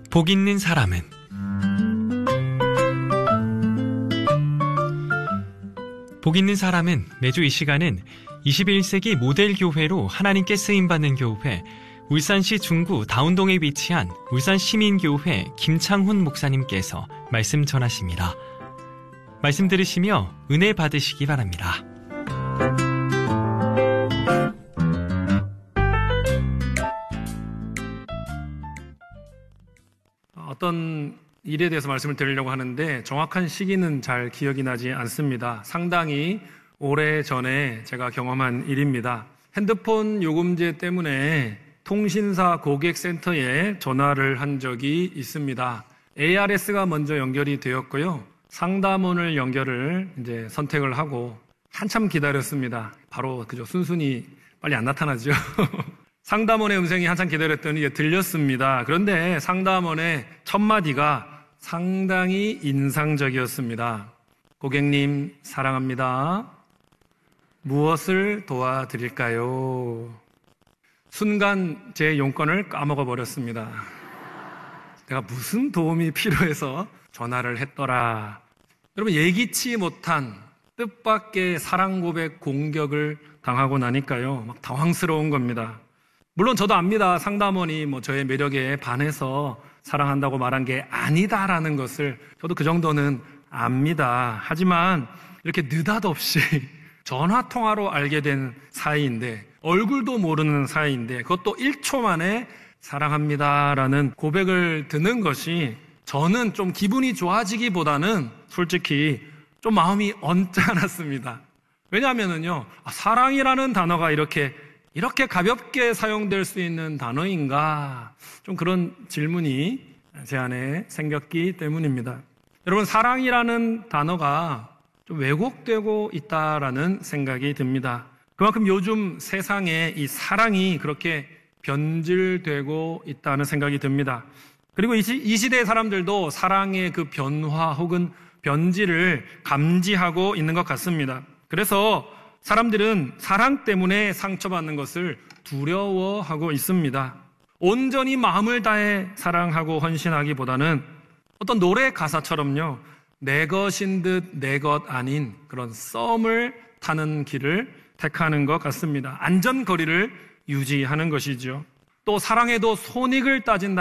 복 있는 사람은 복 있는 사람은 매주 이 시간은 21세기 모델 교회로 하나님께 쓰임받는 교회 울산시 중구 다운동에 위치한 울산시민교회 김창훈 목사님께서 말씀 전하십니다. 말씀 들으시며 은혜 받으시기 바랍니다. 어떤 일에 대해서 말씀을 드리려고 하는데 정확한 시기는 잘 기억이 나지 않습니다. 상당히 오래전에 제가 경험한 일입니다. 핸드폰 요금제 때문에 통신사 고객센터에 전화를 한 적이 있습니다. ARS가 먼저 연결이 되었고요. 상담원을 연결을 선택을 하고 한참 기다렸습니다. 바로 그저 순순히 빨리 안 나타나죠. 상담원의 음성이 한참 기다렸더니 이게 들렸습니다. 그런데 상담원의 첫 마디가 상당히 인상적이었습니다. 고객님 사랑합니다. 무엇을 도와드릴까요? 순간 제 용건을 까먹어 버렸습니다. 내가 무슨 도움이 필요해서 전화를 했더라. 여러분, 예기치 못한 뜻밖의 사랑 고백 공격을 당하고 나니까요, 막 당황스러운 겁니다. 물론 저도 압니다. 상담원이 저의 매력에 반해서 사랑한다고 말한 게 아니다라는 것을 저도 그 정도는 압니다. 하지만 이렇게 느닷없이 전화통화로 알게 된 사이인데, 얼굴도 모르는 사이인데, 그것도 1초 만에 사랑합니다라는 고백을 듣는 것이 저는 좀 기분이 좋아지기보다는 솔직히 좀 마음이 언짢았습니다. 왜냐하면요, 사랑이라는 단어가 이렇게 가볍게 사용될 수 있는 단어인가? 좀 그런 질문이 제 안에 생겼기 때문입니다. 여러분, 사랑이라는 단어가 좀 왜곡되고 있다라는 생각이 듭니다. 그만큼 요즘 세상에 이 사랑이 그렇게 변질되고 있다는 생각이 듭니다. 그리고 이 시대의 사람들도 사랑의 그 변화 혹은 변질을 감지하고 있는 것 같습니다. 그래서 사람들은 사랑 때문에 상처받는 것을 두려워하고 있습니다. 온전히 마음을 다해 사랑하고 헌신하기보다는 어떤 노래 가사처럼요, 내 것인 듯 내 것 아닌 그런 썸을 타는 길을 택하는 것 같습니다. 안전거리를 유지하는 것이죠. 또 사랑에도 손익을 따진다